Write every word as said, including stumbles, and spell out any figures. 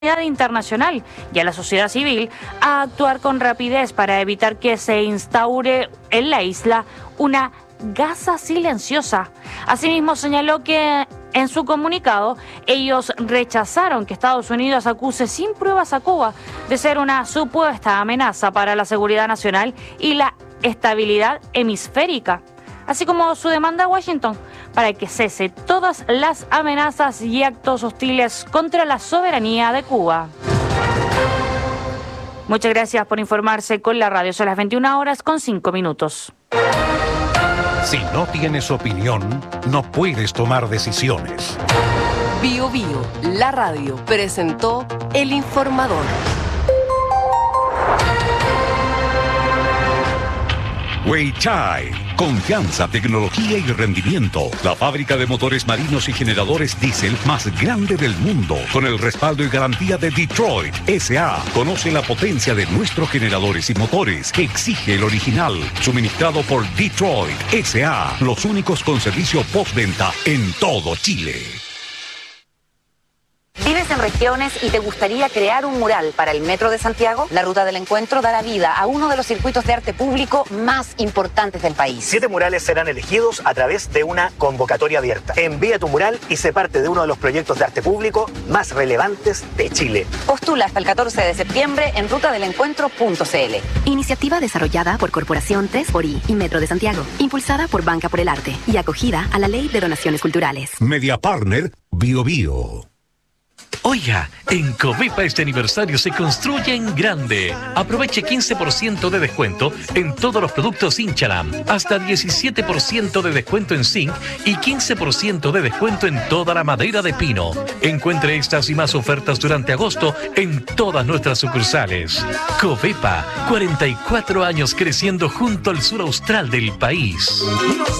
internacional y a la sociedad civil a actuar con rapidez para evitar que se instaure en la isla una Gaza silenciosa. Asimismo, señaló que en su comunicado ellos rechazaron que Estados Unidos acuse sin pruebas a Cuba de ser una supuesta amenaza para la seguridad nacional y la estabilidad hemisférica, así como su demanda a Washington para que cese todas las amenazas y actos hostiles contra la soberanía de Cuba. Muchas gracias por informarse con la radio. Son las veintiuna horas con cinco minutos. Si no tienes opinión, no puedes tomar decisiones. Bio Bio, la radio, presentó El Informador. Weichai, confianza, tecnología y rendimiento. La fábrica de motores marinos y generadores diésel más grande del mundo, con el respaldo y garantía de Detroit S A Conoce la potencia de nuestros generadores y motores. Exige el original, suministrado por Detroit S A Los únicos con servicio postventa en todo Chile. ¿Vives en regiones y te gustaría crear un mural para el Metro de Santiago? La Ruta del Encuentro dará vida a uno de los circuitos de arte público más importantes del país. Siete murales serán elegidos a través de una convocatoria abierta. Envía tu mural y sé parte de uno de los proyectos de arte público más relevantes de Chile. Postula hasta el catorce de septiembre en ruta del encuentro punto c l. Iniciativa desarrollada por Corporación tres por I y Metro de Santiago, impulsada por Banca por el Arte y acogida a la Ley de Donaciones Culturales. Media Partner, Bio Bio. Oiga, en Covepa este aniversario se construye en grande. Aproveche quince por ciento de descuento en todos los productos Inchalam, hasta diecisiete por ciento de descuento en zinc y quince por ciento de descuento en toda la madera de pino. Encuentre estas y más ofertas durante agosto en todas nuestras sucursales. Covepa, cuarenta y cuatro años creciendo junto al sur austral del país.